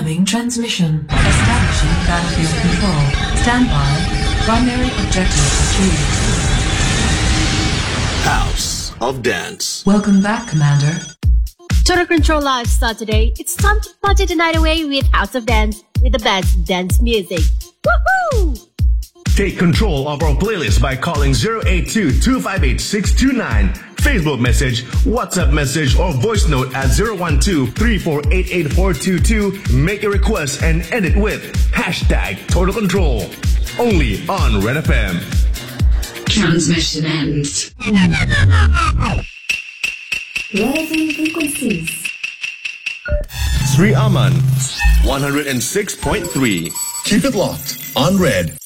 Incoming transmission. Establishing battlefield control. Stand by. Primary objective achieved. House of Dance. Welcome back, Commander. Total Control Live Saturday. It's time to party the night away with House of Dance with the best dance music. Woohoo! Take control of our playlist by calling 082-258-629. Facebook message, WhatsApp message, or voice note at 012-348-8422. Make a request and end it with hashtag Total Control. Only on Red FM. Transmission ends. Red FM frequencies. Sri Aman, 106.3. Keep it locked on Red.